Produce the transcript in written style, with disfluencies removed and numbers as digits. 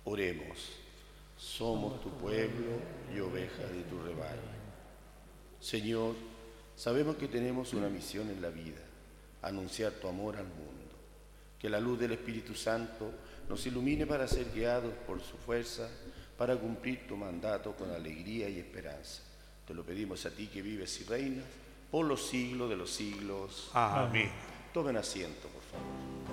Oremos. Somos tu pueblo y ovejas de tu rebaño. Señor, sabemos que tenemos una misión en la vida, anunciar tu amor al mundo. Que la luz del Espíritu Santo nos ilumine para ser guiados por su fuerza, para cumplir tu mandato con alegría y esperanza. Te lo pedimos a ti que vives y reinas por los siglos de los siglos. Amén. Tomen asiento, por favor.